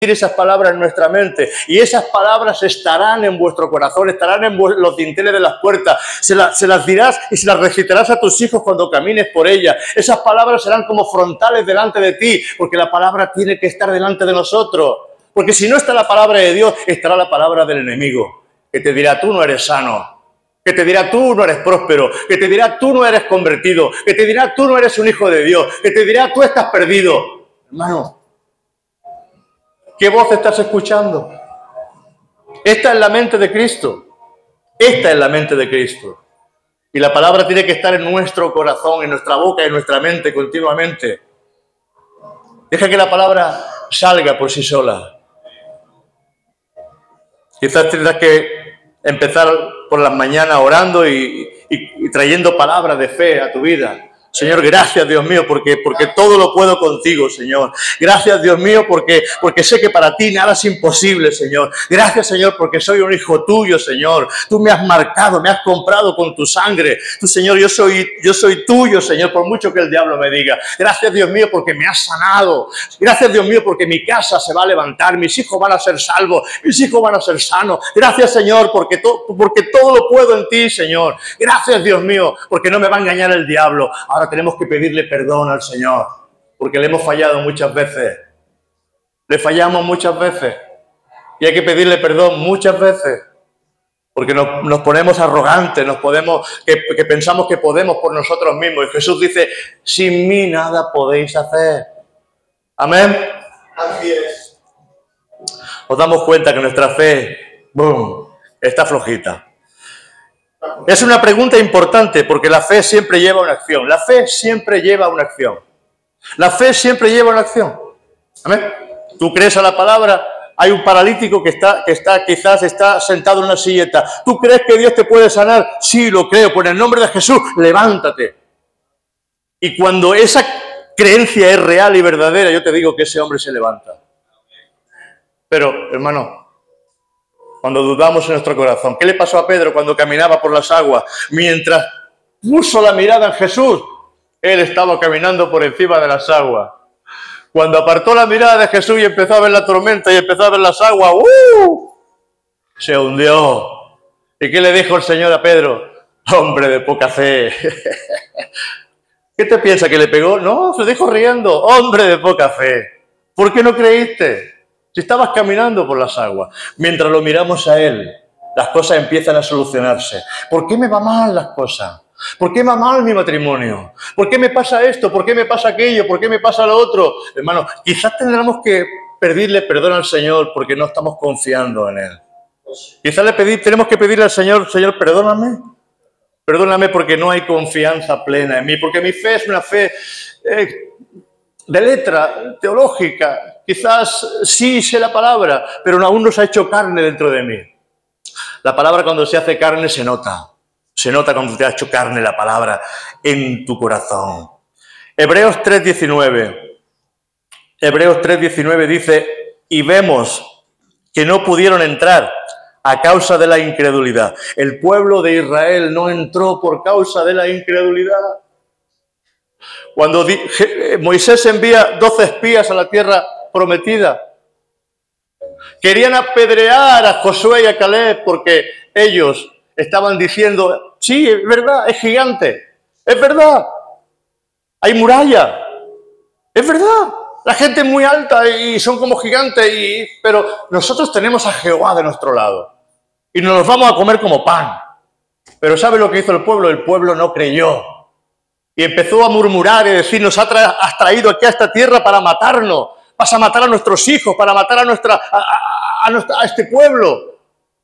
esas palabras en nuestra mente y esas palabras estarán en vuestro corazón, estarán en los dinteles de las puertas, se las dirás y se las recitarás a tus hijos cuando camines por ellas. Esas palabras serán como frontales delante de ti, porque la palabra tiene que estar delante de nosotros, porque si no está la palabra de Dios, estará la palabra del enemigo, que te dirá tú no eres sano, que te dirá tú no eres próspero, que te dirá tú no eres convertido, que te dirá tú no eres un hijo de Dios, que te dirá tú estás perdido. Hermano, ¿qué voz estás escuchando? Esta es la mente de Cristo. Esta es la mente de Cristo. Y la palabra tiene que estar en nuestro corazón, en nuestra boca, en nuestra mente continuamente. Deja que la palabra salga por sí sola. Quizás tendrás que empezar por las mañanas orando y trayendo palabras de fe a tu vida. Señor, gracias, Dios mío, porque todo lo puedo contigo, Señor. Gracias, Dios mío, porque sé que para ti nada es imposible, Señor. Gracias, Señor, porque soy un hijo tuyo, Señor. Tú me has marcado, me has comprado con tu sangre. Tú, Señor, yo soy tuyo, Señor, por mucho que el diablo me diga. Gracias, Dios mío, porque me has sanado. Gracias, Dios mío, porque mi casa se va a levantar. Mis hijos van a ser salvos. Mis hijos van a ser sanos. Gracias, Señor, porque todo lo puedo en ti, Señor. Gracias, Dios mío, porque no me va a engañar el diablo. Ahora tenemos que pedirle perdón al Señor, porque le hemos fallado muchas veces. Le fallamos muchas veces. Y hay que pedirle perdón muchas veces. Porque nos ponemos arrogantes, que pensamos que podemos por nosotros mismos. Y Jesús dice, sin mí nada podéis hacer. Amén. Así es. Nos damos cuenta que nuestra fe, está flojita. Es una pregunta importante porque la fe siempre lleva una acción. La fe siempre lleva una acción. La fe siempre lleva una acción. ¿Amén? ¿Tú crees a la palabra? Hay un paralítico que quizás está sentado en una silleta. ¿Tú crees que Dios te puede sanar? Sí, lo creo. Por el nombre de Jesús, levántate. Y cuando esa creencia es real y verdadera, yo te digo que ese hombre se levanta. Pero, hermano, cuando dudamos en nuestro corazón. ¿Qué le pasó a Pedro cuando caminaba por las aguas? Mientras puso la mirada en Jesús, él estaba caminando por encima de las aguas. Cuando apartó la mirada de Jesús y empezó a ver la tormenta y empezó a ver las aguas, se hundió. ¿Y qué le dijo el Señor a Pedro? Hombre de poca fe. ¿Qué te piensa que le pegó? No, se dijo riendo. Hombre de poca fe. ¿Por qué no creíste? Si estabas caminando por las aguas, mientras lo miramos a Él, las cosas empiezan a solucionarse. ¿Por qué me va mal las cosas? ¿Por qué me va mal mi matrimonio? ¿Por qué me pasa esto? ¿Por qué me pasa aquello? ¿Por qué me pasa lo otro? Hermano, quizás tendremos que pedirle perdón al Señor porque no estamos confiando en Él. Quizás tenemos que pedirle al Señor, Señor, perdóname. Perdóname porque no hay confianza plena en mí, porque mi fe es una fe de letra, teológica. Quizás sí sé la palabra, pero aún no se ha hecho carne dentro de mí. La palabra cuando se hace carne se nota. Se nota cuando te ha hecho carne la palabra en tu corazón. Hebreos 3:19. Hebreos 3:19 dice, y vemos que no pudieron entrar a causa de la incredulidad. El pueblo de Israel no entró por causa de la incredulidad. Cuando Moisés envía 12 espías a la tierra prometida, querían apedrear a Josué y a Caleb porque ellos estaban diciendo, sí, es verdad, es gigante, es verdad, hay muralla, es verdad, la gente es muy alta y son como gigantes, pero nosotros tenemos a Jehová de nuestro lado y nos los vamos a comer como pan. Pero ¿sabe lo que hizo el pueblo? El pueblo no creyó. Y empezó a murmurar y decir, has traído aquí a esta tierra para matarnos, vas a matar a nuestros hijos, para matar a este pueblo.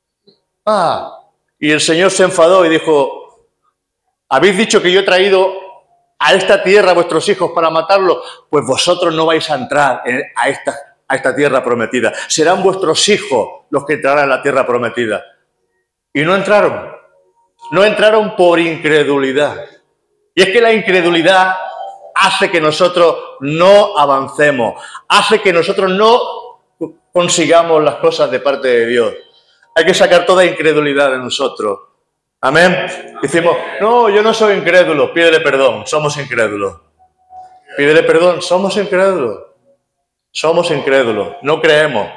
Y el Señor se enfadó y dijo, habéis dicho que yo he traído a esta tierra a vuestros hijos para matarlos, pues vosotros no vais a entrar a esta tierra prometida. Serán vuestros hijos los que entrarán a la tierra prometida. Y no entraron. No entraron por incredulidad. Y es que la incredulidad hace que nosotros no avancemos, hace que nosotros no consigamos las cosas de parte de Dios. Hay que sacar toda incredulidad de nosotros. Amén. Decimos, no, yo no soy incrédulo, pídele perdón, somos incrédulos. Pídele perdón, somos incrédulos. Somos incrédulos, no creemos.